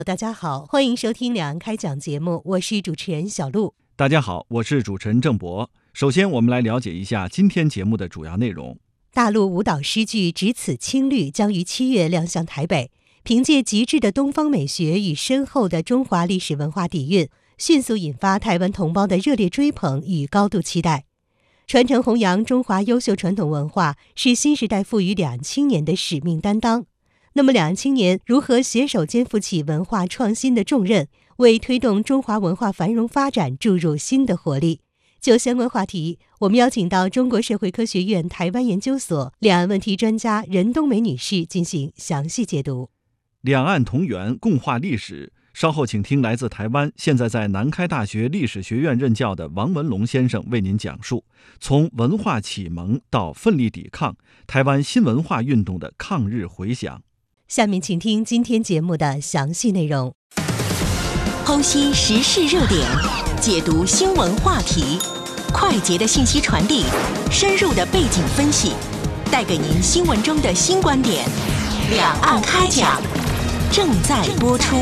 大家好，欢迎收听两岸开讲节目，我是主持人小璐。 大家好，我是主持人郑博。首先，我们来了解一下今天节目的主要内容。 大陆舞蹈诗剧《只此青绿》将于7月亮相台北，凭借极致的东方美学与深厚的中华历史文化底蕴，迅速引发台湾同胞的热烈追捧与高度期待。传承弘扬中华优秀传统文化是新时代赋予两岸青年的使命担当。那么两岸青年如何携手肩负起文化创新的重任，为推动中华文化繁荣发展注入新的活力？就相关话题，我们邀请到中国社会科学院台湾研究所两岸问题专家任冬梅女士进行详细解读。 两岸同源，共话历史。稍后请听来自台湾，现在在南开大学历史学院任教的王文龙先生为您讲述从文化启蒙到奋力抵抗，台湾新文化运动的抗日回响。 下面请听今天节目的详细内容。 剖析时事热点，解读新闻话题，快捷的信息传递，深入的背景分析，带给您新闻中的新观点。两岸开讲，正在播出。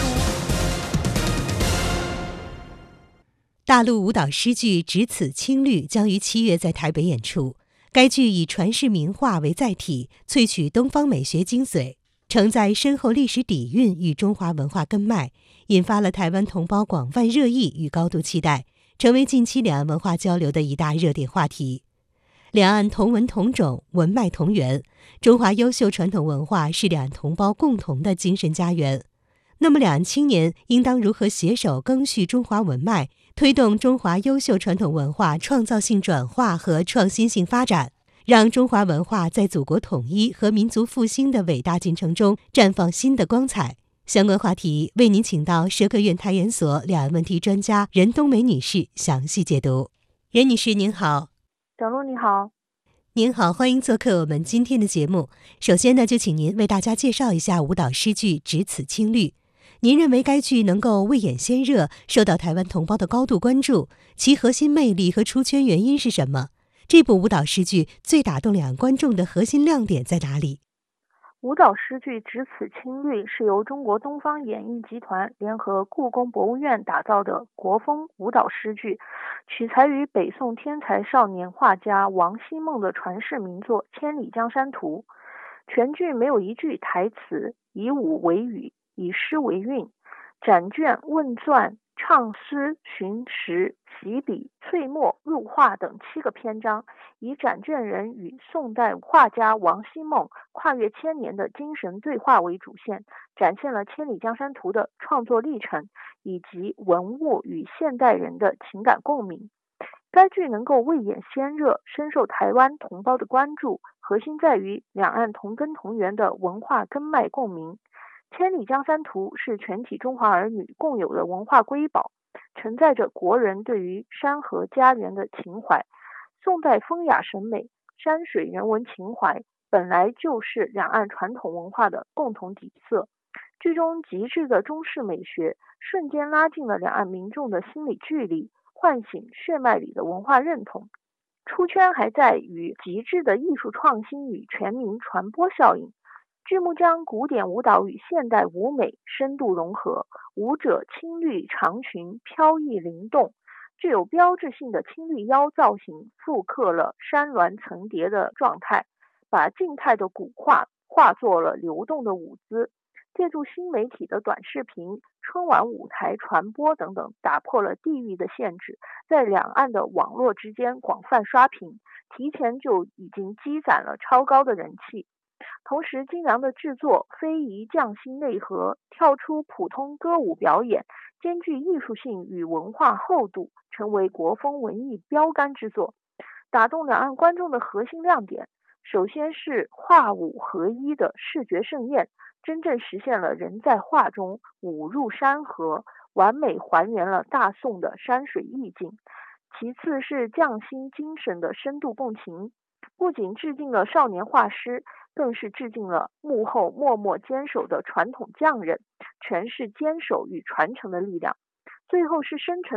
大陆舞蹈诗剧《只此青绿》将于7月在台北演出。该剧以传世名画为载体，萃取东方美学精髓，承载深厚历史底蕴与中华文化根脉，引发了台湾同胞广泛热议与高度期待，成为近期两岸文化交流的一大热点话题。两岸同文同种，文脉同源，中华优秀传统文化是两岸同胞共同的精神家园。那么两岸青年应当如何携手赓续中华文脉，推动中华优秀传统文化创造性转化和创新性发展，让中华文化在祖国统一和民族复兴的伟大进程中绽放新的光彩？相关话题为您请到社科院台研所两岸问题专家任冬梅女士详细解读。任女士您好。 小璐你好。 您好，欢迎做客我们今天的节目。首先呢，就请您为大家介绍一下舞蹈诗剧《只此青绿》。您认为该剧能够未演先热，受到台湾同胞的高度关注，其核心魅力和出圈原因是什么？这部舞蹈诗剧最打动两岸观众的核心亮点在哪里？ 舞蹈诗剧《只此青绿》是由中国东方演艺集团联合故宫博物院打造的国风舞蹈诗剧，取材于北宋天才少年画家王希孟的传世名作《千里江山图》。全剧没有一句台词，以舞为语，以诗为韵，展卷、问纂、唱诗、寻时、习笔、淬墨、入画等7个篇章，以展卷人与宋代画家王希孟跨越千年的精神对话为主线，展现了《千里江山图》的创作历程以及文物与现代人的情感共鸣。该剧能够未演先热，深受台湾同胞的关注，核心在于两岸同根同源的文化根脉共鸣。千里江山图是全体中华儿女共有的文化瑰宝，承载着国人对于山河家园的情怀。宋代风雅审美、山水人文情怀本来就是两岸传统文化的共同底色。剧中极致的中式美学瞬间拉近了两岸民众的心理距离，唤醒血脉里的文化认同。出圈还在于极致的艺术创新与全民传播效应。剧目将古典舞蹈与现代舞美深度融合，舞者青绿长裙飘逸灵动，具有标志性的青绿腰造型复刻了山峦层叠的状态，把静态的古画化作了流动的舞姿。借助新媒体的短视频、春晚舞台传播等等，打破了地域的限制，在两岸的网络之间广泛刷屏，提前就已经积攒了超高的人气。同时精良的制作，非遗匠心内核，跳出普通歌舞表演，兼具艺术性与文化厚度，成为国风文艺标杆之作。打动两岸观众的核心亮点，首先是画舞合一的视觉盛宴，真正实现了人在画中，舞入山河，完美还原了大宋的山水意境。其次是匠心精神的深度共情，不仅致敬了少年画师，更是致敬了幕后默默坚守的传统匠人，诠释坚守与传承的力量。最后是深沉